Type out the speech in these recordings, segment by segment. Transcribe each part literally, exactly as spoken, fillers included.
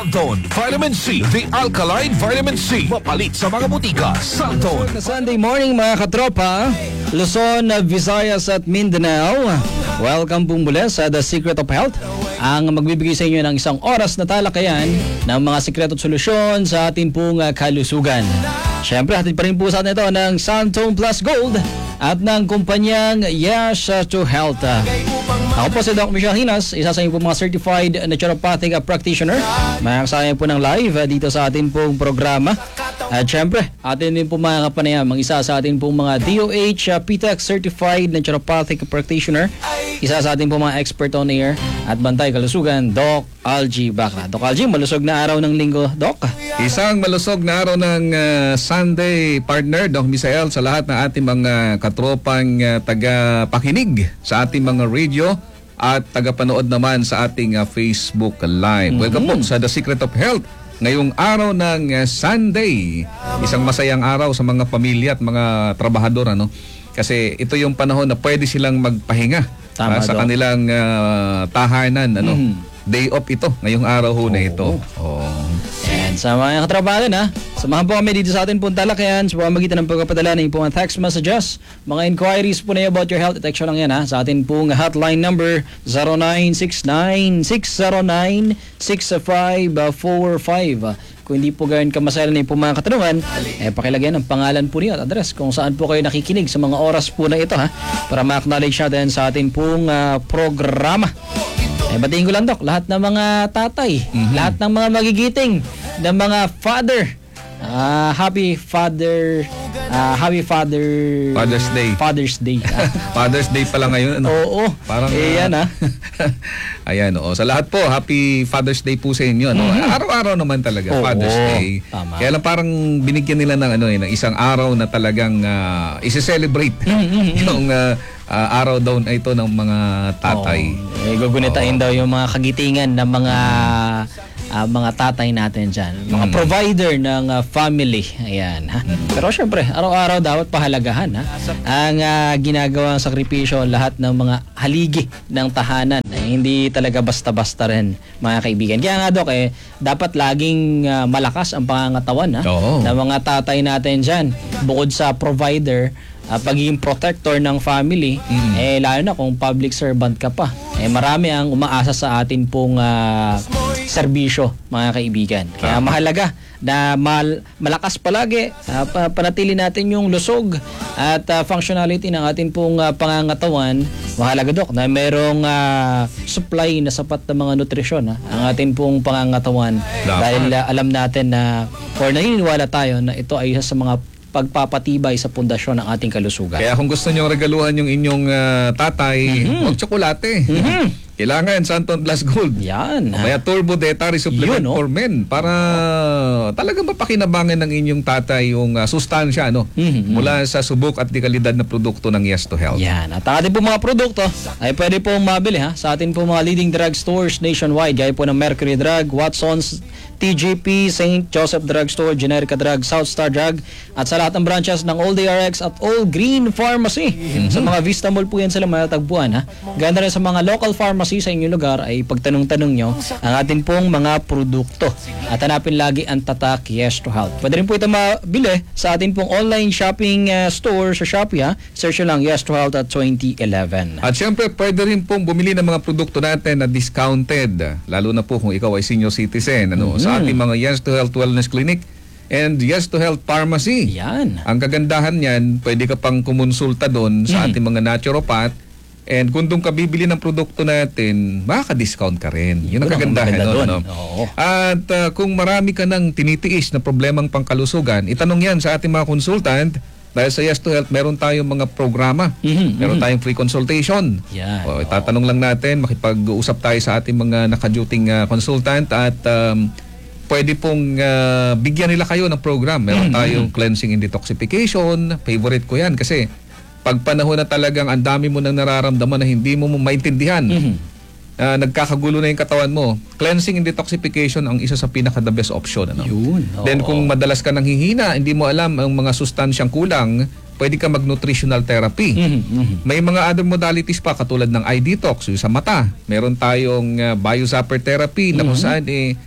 Santon Vitamin C, the alkaline vitamin C. Mapalit sa mga butika. Santon. Sunday morning mga katropa, Luzon, Visayas at Mindanao. Welcome po muli sa The Secret of Health, ang magbibigay sa inyo ng isang oras na talakayan ng mga sikreto at solusyon sa ating pong kalusugan. Siyempre, hatid pa rin po sa atin ito ng Santon Plus Gold at ng kumpanyang Yes to Health. Ako po si Doc Michelle Hinas, isa sa inyo po mga certified naturopathic practitioner. May kasama po ng live dito sa ating pong programa. At syempre, atin din po mga kapanayam, ang isa sa ating pong mga D O H uh, P T E C certified naturopathic practitioner. Isa sa ating pong mga expert on air at bantay kalusugan, Doc Algie Bacra. Doc Algie, malusog na araw ng linggo, Doc. Isang malusog na araw ng uh, Sunday, partner, Doc Misael, sa lahat ng ating mga katropang uh, taga-pakinig sa ating mga radio at taga-panood naman sa ating uh, Facebook Live. Mm-hmm. Welcome po sa The Secret of Health. Ngayong araw ng uh, Sunday, isang masayang araw sa mga pamilya at mga trabahador, ano? Kasi ito yung panahon na pwede silang magpahinga uh, sa kanilang uh, tahanan, ano? Mm-hmm. Day off ito, ngayong araw ho na ito. Oh. And sa mga katrabaho na, samahan po kami dito sa ating pong talakayan sa pamamagitan ng pagpapadala ng pong text messages. Mga inquiries po na about your health, text lang yan ha, sa ating pong hotline number zero nine six nine, six zero nine, six five four five. Kung hindi po gayon kamasalan na yung mga katanungan, eh pakilagyan ang pangalan po niyo at address kung saan po kayo nakikinig sa mga oras po na ito ha, para ma-acknowledge natin sa ating pong uh, programa. Eh, batiin ko lang, Dok, lahat ng mga tatay, mm-hmm. lahat ng mga magigiting, ng mga father. Uh, happy Father, uh, Happy Father... Father's Day. Father's Day. Father's Day pala ngayon. Ano? Oo. Parang, eh, yan, ha? Ayan, oo. Sa lahat po, Happy Father's Day po sa inyo. Ano? Mm-hmm. Araw-araw naman talaga, oo, Father's Day. Tama. Kaya lang parang binigyan nila ng, ano, eh, ng isang araw na talagang uh, isi-celebrate mm-hmm. yung... Uh, Uh, araw daw na ito ng mga tatay. Oh, eh, gugunitain oh. daw yung mga kagitingan ng mga uh, mga tatay natin dyan. Mga mm. provider ng uh, family. Ayan. Ha? Mm. Pero syempre, araw-araw dapat pahalagahan ha? Ang uh, ginagawang sakripisyo, lahat ng mga haligi ng tahanan. Eh, hindi talaga basta-basta rin, mga kaibigan. Kaya nga, Dok, eh, dapat laging uh, malakas ang pangangatawan ha? Oh. ng mga tatay natin dyan. Bukod sa provider, Uh, pagiging protector ng family, mm. eh lalo na kung public servant ka pa, eh marami ang umaasa sa atin pong uh, serbisyo, mga kaibigan. Kaya mahalaga na mal malakas palagi, uh, panatili natin yung lusog at uh, functionality ng ating pong uh, pangangatawan. Mahalaga, Dok, na merong uh, supply na sapat na mga nutrisyon ha, ang ating pong pangangatawan. Dahil uh, alam natin na, or naniniwala tayo na ito ay isa sa mga pagpapatibay sa pundasyon ng ating kalusugan. Kaya kung gusto nyo regaluhan yung inyong uh, tatay, mm-hmm. huwag tsokolate. Mm-hmm. Kailangan Santon Plus Gold. Yan. Kaya Turbo Dietary Supplement Yun, no? for Men para talagang mapakinabangan ng inyong tatay yung uh, sustansya, no? Mm-hmm. Mula sa subok at di kalidad na produkto ng Yes to Health. Yan. At ating po mga produkto ay pwede pong mabili ha, sa ating po mga leading drug stores nationwide. Gaya po ng Mercury Drug, Watson's, T J P, Saint Joseph Drug Store, Generica Drug, South Star Drug, at sa lahat ng branches ng All D R X at All Green Pharmacy. Mm-hmm. Sa mga Vista Mall po yan sila matatagpuan ha. Ganda rin sa mga local pharmacy sa inyong lugar ay pagtanong-tanong nyo ang ating pong mga produkto. At hanapin lagi ang tatak Yes to Health. Pwede rin po ito mabili sa ating pong online shopping uh, store sa Shopee ha. Search lang Yes to Health at twenty eleven. At syempre pwede rin pong bumili ng mga produkto natin na discounted. Lalo na po kung ikaw ay senior citizen. Ano? Mm-hmm. Sa ating mga Yes to Health Wellness Clinic and Yes to Health Pharmacy. Yan. Ang kagandahan niyan, pwede ka pang kumonsulta doon sa mm. ating mga naturopath. And kung doon ka bibili ng produkto natin, makaka-discount ka rin. Yun ang kagandahan doon. No? At uh, kung marami ka ng tinitiis na problemang pangkalusugan, itanong yan sa ating mga consultant. Dahil sa Yes to Health, meron tayong mga programa. Mm-hmm, meron mm-hmm. tayong free consultation. Yeah. O, itatanong lang natin, makipag-usap tayo sa ating mga naka-duty uh, consultant at um, pwede pong uh, bigyan nila kayo ng program. Meron tayong mm-hmm. cleansing and detoxification. Favorite ko yan kasi pag panahon na talagang ang dami mo nang nararamdaman na hindi mo maintindihan, mm-hmm. uh, nagkakagulo na yung katawan mo, cleansing and detoxification ang isa sa pinaka-the best option. Ano? Yun. Then kung madalas ka nang hihina, hindi mo alam ang mga sustansyang kulang, pwede ka mag-nutritional therapy. Mm-hmm. May mga other modalities pa katulad ng eye detox, yung sa mata. Meron tayong uh, biozapper therapy mm-hmm. na kung saan eh,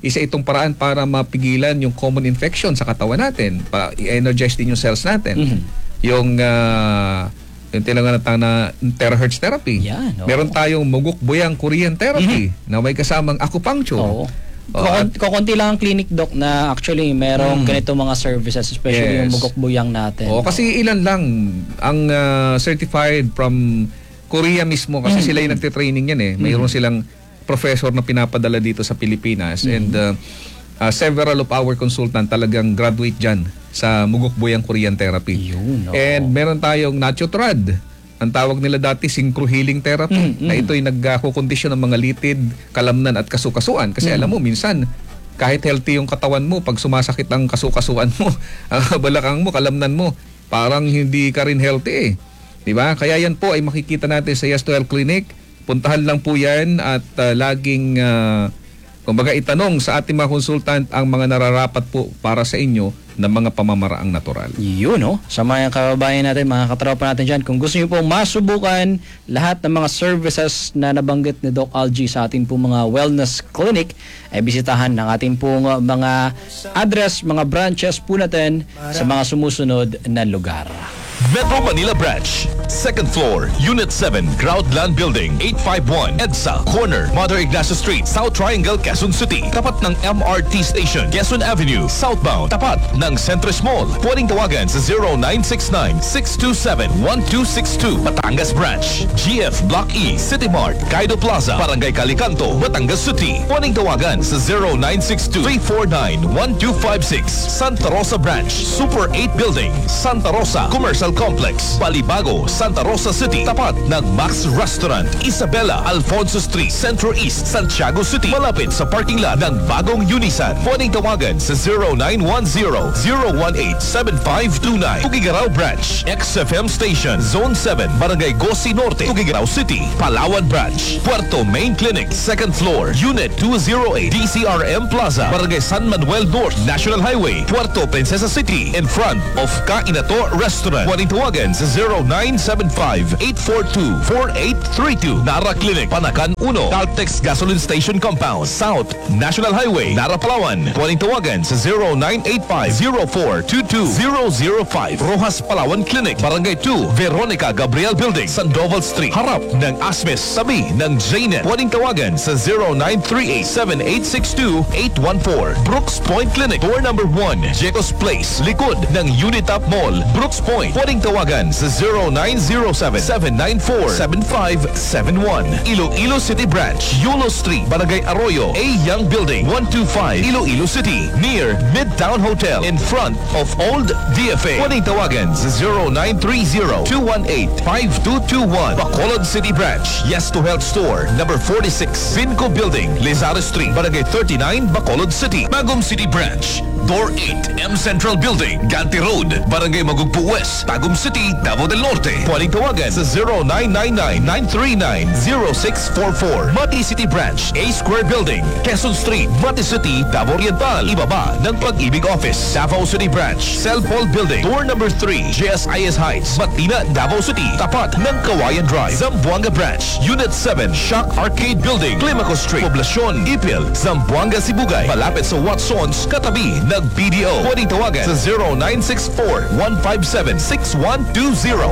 isa itong paraan para mapigilan yung common infection sa katawan natin, para i-energize din yung cells natin. Mhm. Yung uh, yung tinatawag na terahertz therapy. Yan, oo. Meron tayong muguk-buyang Korean therapy na may kasamang acupuncture. Oo. Oh, Kokon- Kokonti lang ang clinic, Doc, na actually merong Mm. ganito mga services, especially Yes. yung mugok-buyang natin. Oh, kasi ilan lang ang uh, certified from Korea mismo kasi Mm. sila yung nagte-training yan eh. Mayroon silang professor na pinapadala dito sa Pilipinas and uh, uh, several of our consultant talagang graduate dyan sa mugok-buyang Korean therapy. Yun, oo. And meron tayong Nachotrad. Ang tawag nila dati synchro healing therapy Mm, mm. na ito'y nagkukondisyon ng mga litid, kalamnan at kasukasuan. Kasi Mm. alam mo, minsan kahit healthy yung katawan mo, pag sumasakit ang kasukasuan mo, ang balakang mo, kalamnan mo, parang hindi ka rin healthy eh. Diba? Kaya yan po ay makikita natin sa Yes to Health Clinic. Puntahan lang po yan at uh, laging uh, kumbaga itanong sa ating mga consultant ang mga nararapat po para sa inyo ng mga pamamaraang natural. Yun, no? Sa mga kababayan natin, mga katropa natin dyan, kung gusto nyo pong masubukan lahat ng mga services na nabanggit ni Doc Algie sa ating pong mga wellness clinic, ay bisitahan ng ating pong uh, mga address, mga branches po natin sa mga sumusunod na lugar. Metro Manila Branch, second floor, Unit seven, Groundland Building, eight five one, EDSA, corner, Mother Ignacio Street, South Triangle, Quezon City. Tapat ng M R T Station, Quezon Avenue, southbound. Tapat ng Centris Mall. Pwedeng tawagan sa zero nine six nine, six two seven, one two six two. Batangas Branch, G F Block E, City Mart, Kaido Plaza, Barangay Calicanto, Batangas City. Pwedeng tawagan sa zero nine six two, three four nine, one two five six. Santa Rosa Branch, Super eight Building, Santa Rosa Commercial Complex, Balibago, Santa Rosa City. Tapat ng Max Restaurant, Isabela, Alfonso Street, Centro East, Santiago City. Malapit sa parking lot ng bagong Unisan. Pwedeng tawagan sa zero nine one zero, zero one eight, seven five two nine. Tugigaraw Branch, X F M Station, Zone seven, Barangay Gosi Norte, Tugigaraw City. Palawan Branch, Puerto Main Clinic, second floor, Unit two oh eight, D C R M Plaza, Barangay San Manuel North, National Highway, Puerto Princesa City, in front of Kainato Restaurant. Pwedeng tawagan sa zero nine seven five, eight four two, four eight three two. Nara Clinic, Panakan one, Caltex Gasoline Station Compound, South National Highway, Nara Palawan. Pwedeng tawagan sa zero nine eight five, zero four two two, zero zero five. Rojas Palawan Clinic, Barangay two, Veronica Gabriel Building, Sandoval Street, harap ng Asmis, sabi ng Jnet. Pwedeng tawagan sa zero nine three eight, seven eight six two, eight one four. Brooks Point Clinic, door number one, Jecos Place, likod ng Unitop Mall, Brooks Point. Pwedeng tawagan sa zero nine zero seven, seven nine four, seven five seven one. Iloilo City Branch, Yulo Street, Barangay Arroyo, A Young Building, one two five, Iloilo City, near Midtown Hotel, in front of Old D F A. Pwedeng tawagan sa zero nine three zero, two one eight, five two two one. Bacolod City Branch, Yes to Health Store, number forty-six, Vinco Building, Lizardo Street, Barangay thirty-nine, Bacolod City. Magum City Branch, Door eight, M Central Building, Ganti Road, Barangay Magugpo West, Tagum City, Davao del Norte. Pwedeng tawagan sa zero nine nine nine, nine three nine, zero six four four. Mati City Branch, A Square Building, Quezon Street, Mati City, Davao Oriental. Ibaba ng Pag-ibig Office, Davao City Branch, Cellpol Building, door number three, G S I S Heights, Matina, Davao City. Tapat ng Kawayan Drive, Zamboanga Branch, Unit seven, Shock Arcade Building, Climaco Street, Poblacion, Ipil, Zamboanga, Sibugay. Malapit sa Watsons, katabi ng B D O. Pwedeng tawagan sa zero nine six four, one five seven, six one two zero.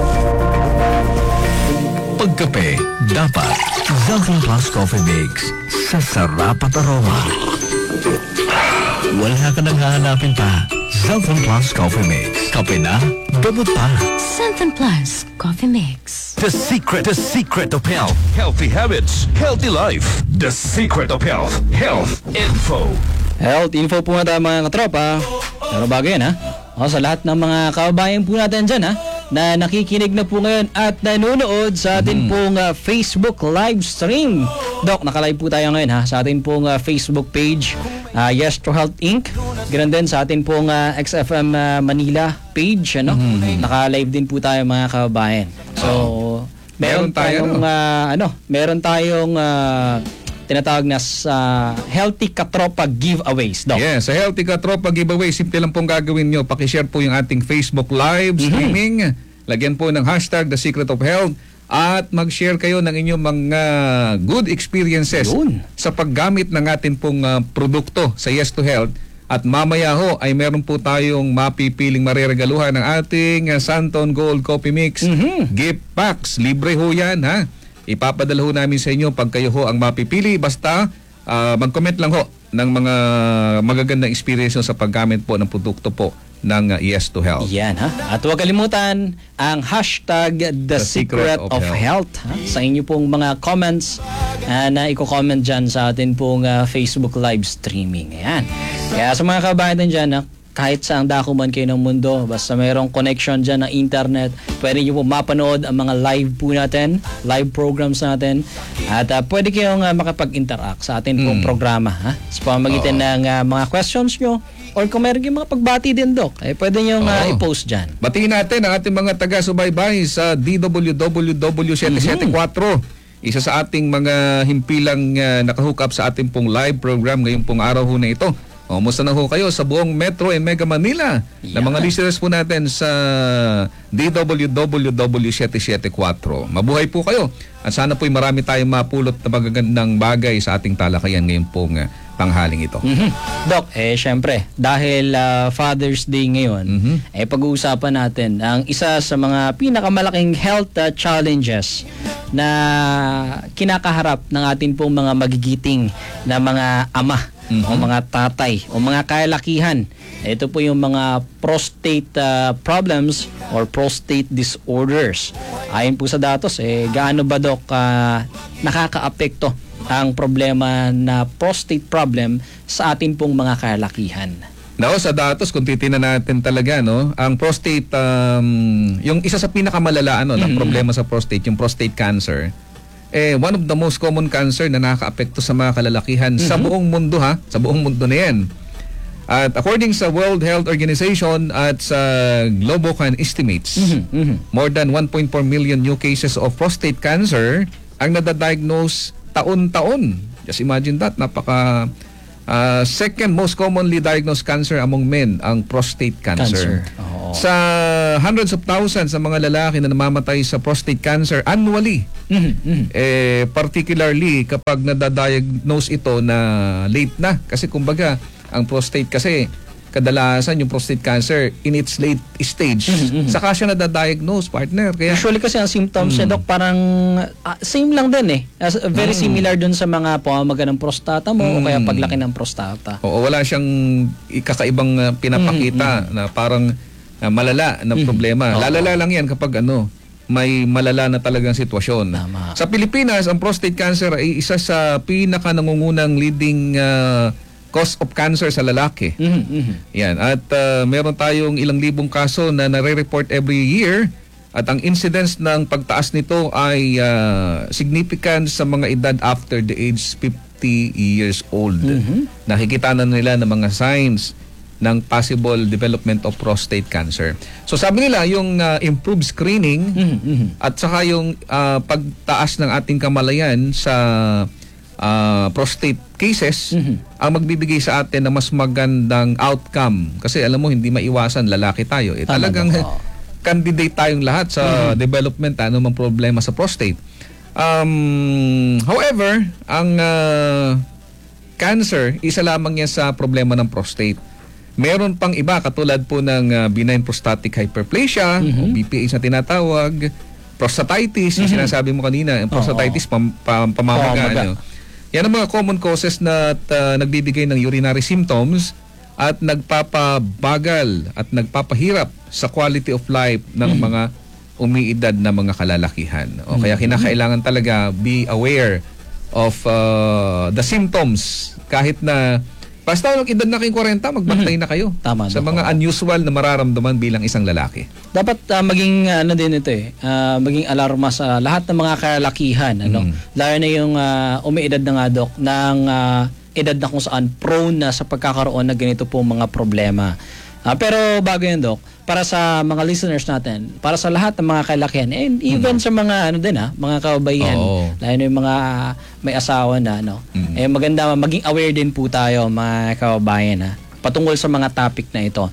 Pagkape, dapat Zalfin Plus Coffee Mix sa sarap at aroma. Wala ka nang hahanapin pa. Zalfin Plus Coffee Mix. Kape na, gamot pa. Something Plus Coffee Mix. The secret, the secret of health. Healthy habits, healthy life. The secret of health. Health info. Health info po nga tayo mga katropa. Pero bago yan ha. O, sa lahat ng mga kababayan po natin dyan ha, na nakikinig na po ngayon at nanonood sa atin pong uh, Facebook live stream. Doc, nakalive po tayo ngayon ha sa atin pong uh, Facebook page, uh, Yes to Health Incorporated. Ganun din sa atin pong uh, X F M uh, Manila page, ano? Naka-live din po tayo mga kababayan. So, meron, Meron tayo, tayong no? uh, ano, meron tayong uh, tinatawag na sa Healthy Katropa giveaways, Doc. Yes, sa Healthy Katropa giveaway, simple lang pong gagawin nyo. Pakishare po yung ating Facebook live streaming. Lagyan po ng hashtag The Secret of Health at mag-share kayo ng inyong mga good experiences Yun. sa paggamit ng atin pong ah, produkto sa Yes to Health. At mamaya ho ay meron po tayong mapipiling mareregaluhan ng ating uh, Santon Gold Coffee Mix Mhm. gift packs. Libre ho yan, ha. Ipapadala ho namin sa inyo pag kayo ho ang mapipili. Basta ah, mag-comment lang ho ng mga magagandang experience sa paggamit po ng produkto po ng uh, Yes to Health. Yan ha. At huwag kalimutan ang hashtag The, Secret, of, Health, ha? Sa inyo pong mga comments uh, na i-comment dyan sa atin pong uh, Facebook live streaming. Ayan. Kaya sa mga kabayan dyan, ha, kahit saang dako man kayo ng mundo, basta mayroong connection dyan ng internet, pwede nyo po mapanood ang mga live po natin, live programs natin, at uh, pwede kayong uh, makapag-interact sa atin pong Mm. programa, ha? Sa pamagitan ng uh, mga questions nyo, or kung meron kayong mga pagbati din, Doc, eh, pwede nyo uh, Oo. i-post dyan. Batiin natin ang ating mga taga-subaybay sa D W W W seven seven four. Isa sa ating mga himpilang uh, nakahook up sa ating pong live program ngayong pong araw ho na ito. O, musta na ho kayo sa buong Metro and Mega Manila na mga Yeah. listeners po natin sa D W W W seven seven four. Mabuhay po kayo at sana po'y marami tayong mapulot na magagandang bagay sa ating talakayan ngayong pong uh, tanghaling ito. Mhm. Doc, eh syempre, dahil ah, Father's Day ngayon, Mhm. eh pag-uusapan natin ang isa sa mga pinakamalaking health ah, challenges na kinakaharap ng ating pong mga magigiting na mga ama o mga tatay o mga kalakihan. Ito po yung mga prostate ah, problems or prostate disorders. Ayon po sa datos, eh gaano ba, Doc, ah, nakakaapekto ang problema na prostate problem sa atin pong mga kalakihan? Now, sa datos, kung titingnan natin talaga, no, ang prostate, um, yung isa sa pinakamalala ano, ng problema sa prostate, yung prostate cancer, eh, one of the most common cancer na nakaka-apekto sa mga kalalakihan sa buong mundo, ha? Sa buong mundo na yan. At according sa World Health Organization at sa Globocan estimates, Mhm. more than one point four million new cases of prostate cancer ang nadadiagnose taon-taon. Just imagine that, napaka uh, second most commonly diagnosed cancer among men ang prostate cancer. Cancer. Oo. Sa hundreds of thousands sa mga lalaki na namamatay sa prostate cancer annually, Mhm, mhm. eh, particularly kapag nadadiagnose ito na late na. Kasi kumbaga, ang prostate kasi, kadalasan yung prostate cancer in its late stage, saka siya nadadiagnose, partner. Kaya, Usually kasi ang symptoms niya, Doc, parang ah, same lang din eh. As, very similar dun sa mga pamamaga ng prostata mo o kaya paglaki ng prostata. oo, wala siyang kakaibang uh, pinapakita na parang uh, malala na problema. Oo. Lalala lang yan kapag ano, may malala na talagang sitwasyon. Tama. Sa Pilipinas, ang prostate cancer ay isa sa pinaka nangungunang leading uh, cause of cancer sa lalaki. Mhm, mhm. Yan. At uh, meron tayong ilang libong kaso na nare-report every year at ang incidence ng pagtaas nito ay uh, significant sa mga edad after the age fifty years old. Nakikita na nila ng mga signs ng possible development of prostate cancer. So sabi nila yung uh, improved screening Mhm, mhm. at saka yung uh, pagtaas ng ating kamalayan sa uh, prostate cases ang magbibigay sa atin ng mas magandang outcome. Kasi alam mo, hindi maiwasan, lalaki tayo. Eh, Tama, talagang Doc. Oo. candidate tayong lahat sa development ano mang problema sa prostate. Um, however, ang uh, cancer, isa lamang yan sa problema ng prostate. Meron pang iba katulad po ng uh, benign prostatic hyperplasia, o B P H na tinatawag, prostatitis, yung sinasabi mo kanina, yung prostatitis, pam, pam, pamamaga. Pamamaga. Ano. Yan ang mga common causes na uh, nagbibigay ng urinary symptoms at nagpapabagal at nagpapahirap sa quality of life ng mga umiidad na mga kalalakihan. O kaya kinakailangan talaga be aware of uh, the symptoms kahit na basta nung edad na kayong forty, magbantay na kayo Tama, sa Doc. mga unusual na mararamdaman bilang isang lalaki. Dapat ah, maging ano din ito eh, ah, maging alarma sa lahat ng mga kalakihan, ano. Lalo na yung ah, umiidad na nga, Doc, ng ah, edad na kung saan prone na sa pagkakaroon na ganito po mga problema. Ah, pero bago yun, Doc, para sa mga listeners natin, para sa lahat ng mga kalakihan, and even sa mga ano din ah, mga kababaihan, Oo. lalo na yung mga may asawa na, no. Eh maganda maging aware din po tayo, mga kababayan, ha, patungkol sa mga topic na ito.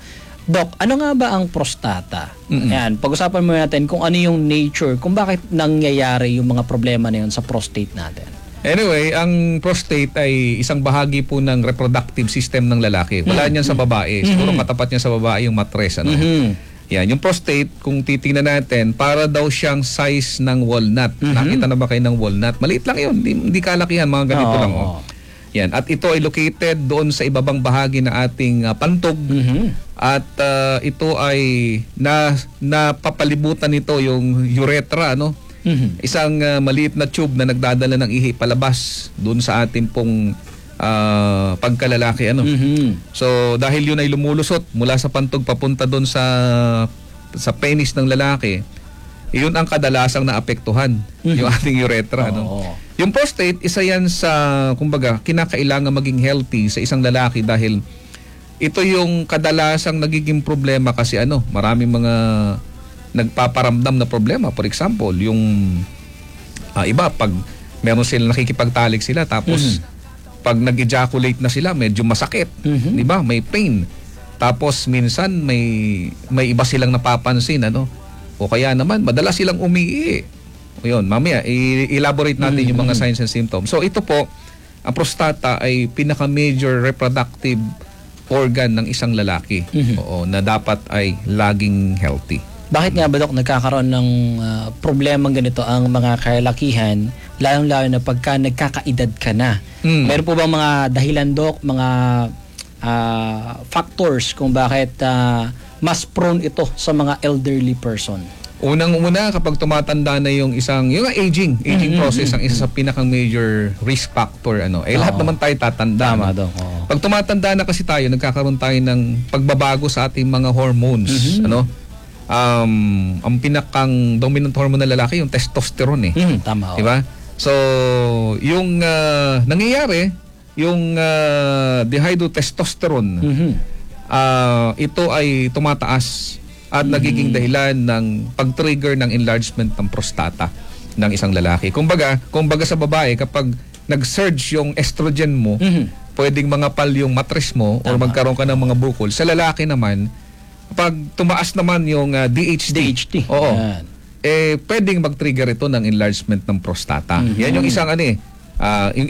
Doc, ano nga ba ang prostata? Mm-mm. Ayan, pag-usapan mo natin kung ano yung nature, kung bakit nangyayari yung mga problema na yun sa prostate natin. Anyway, ang prostate ay isang bahagi po ng reproductive system ng lalaki. Wala niyan sa babae. Siguro katapat niya sa babae yung matres. Ano? Mhm. Yan, yung prostate, kung titingnan natin, para daw siyang size ng walnut. Mhm. Nakita na ba kayo ng walnut? Maliit lang yun, hindi, hindi kalakihan, mga ganito Oo. lang. Oh. Yan, at ito ay located doon sa ibabang bahagi ng ating ah, pantog. Mhm. At ah, ito ay na napapalibutan nito yung urethra, no? Mhm. Isang ah, maliit na tube na nagdadala ng ihi palabas doon sa ating pong ah, pagkalalaki, ano? Mhm. So dahil yun ay lumulusot mula sa pantog papunta doon sa sa penis ng lalaki, yun ang kadalasang naapektuhan, yung ating urethra, ano? Oo. Yung prostate, isa yan sa, kumbaga, kinakailangan maging healthy sa isang lalaki dahil ito yung kadalasang nagiging problema kasi ano, maraming mga nagpaparamdam na problema. For example, yung ah, iba, pag meron sila nakikipagtalik sila, tapos pag nag-ejaculate na sila, medyo masakit. Mhm. Di ba? May pain. Tapos minsan may may iba silang napapansin, ano? O kaya naman, madalas silang umiihi. O yun, mamaya, i-elaborate natin yung mga signs and symptoms. So ito po, ang prostata ay pinaka-major reproductive organ ng isang lalaki. Oo, na dapat ay laging healthy. Bakit nga ba, Dok, nagkakaroon ng ah, problemang ganito ang mga kalakihan, lalong-lalo na pagka nagkakaedad ka na? Mm. Meron po bang mga dahilan, Dok, mga ah, factors kung bakit ah, mas prone ito sa mga elderly person? Unang-una, kapag tumatanda na yung isang, yung aging, aging process, ang isa sa pinakang major risk factor, ano, eh lahat Oo. naman tayo tatanda. Tama, no? Dok. Oo. Pag tumatanda na kasi tayo, nagkakaroon tayo ng pagbabago sa ating mga hormones, ano? Um, ang pinakang dominant hormone ng lalaki, yung testosterone, eh. Mhm, tama. oo. Di ba? So, yung ah, nangyayari, yung uh, dihydrotestosterone, Mhm. ah, ito ay tumataas at nagiging dahilan ng pag-trigger ng enlargement ng prostata ng isang lalaki. Kumbaga, kumbaga sa babae, kapag nag-surge yung estrogen mo, Mhm. pwedeng mangapal yung matres mo or Tama. magkaroon ka ng mga bukol. Sa lalaki naman, pag tumaas naman yung ah, D H T, D H T. oo, Yan. eh pwedeng mag-trigger ito ng enlargement ng prostata. Yan yung isang ano eh, ah, yung